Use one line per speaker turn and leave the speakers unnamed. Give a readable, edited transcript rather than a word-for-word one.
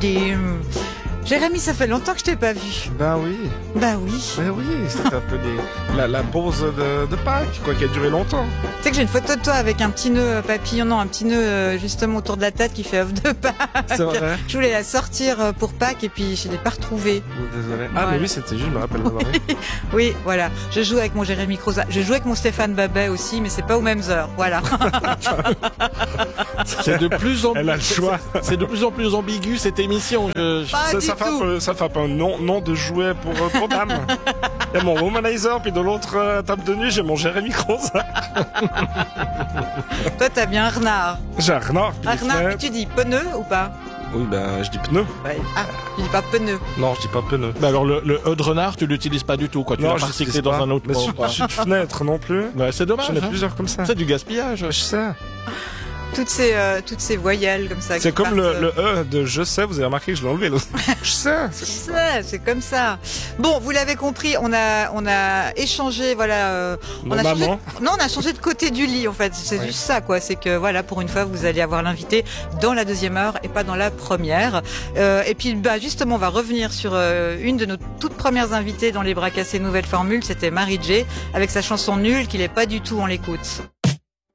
dim. Jérémy, ça fait longtemps que je t'ai pas vu.
Ben oui.
Bah oui.
Ben oui, c'était un peu la pause de Pâques, quoi, qui a duré longtemps.
Tu sais que j'ai une photo de toi avec un petit nœud papillon, non, un petit nœud justement autour de la tête qui fait œuf de Pâques.
C'est vrai.
Je voulais la sortir pour Pâques et puis je l'ai pas retrouvée.
Désolé. Ah,
Voilà.
mais oui, c'était juste, je me rappelle.
Oui, voilà. Je joue avec mon Jérémy Croza. Je joue avec mon Stéphane Babet aussi, mais c'est pas aux mêmes heures. Voilà.
C'est de plus en
Elle a le choix.
C'est de plus en plus ambigu cette émission.
Pas du tout.
Ça fait un peu un nom de jouet pour dames. Il y a mon womanizer, puis de l'autre table de nuit, j'ai mon Jérémy Croza.
Toi, t'as bien un renard.
J'ai un renard. puis des
Renard,
fenêtres.
tu dis pneu ou pas?
Oui, ben, je dis pneu.
Ouais. Ah, tu dis pas pneu.
Non, je dis pas pneu.
Mais alors le E de renard, tu l'utilises pas du tout, quoi. Tu l'as
je
pas
l'utilise
recyclé dans
pas.
un autre
Mais
mot,
sur
quoi.
une fenêtre non plus.
Ouais, c'est dommage.
J'en ai
hein.
plusieurs comme ça.
C'est du gaspillage.
Je sais.
Toutes ces voyelles comme ça.
C'est
qui
comme
partent,
le E de je sais, vous avez remarqué que je l'ai enlevé là. Je sais.
Je sais, c'est comme ça. Bon, vous l'avez compris, on a échangé, voilà.
Nos mamans.
Non, on a changé de côté du lit, en fait. C'est juste ça, quoi. C'est que, voilà, pour une fois, vous allez avoir l'invité dans la deuxième heure et pas dans la première. Et puis, bah, justement, on va revenir sur une de nos toutes premières invitées dans les Bras Cassés Nouvelle Formule. C'était Marie J avec sa chanson Nulle, qu'il est pas du tout, on l'écoute.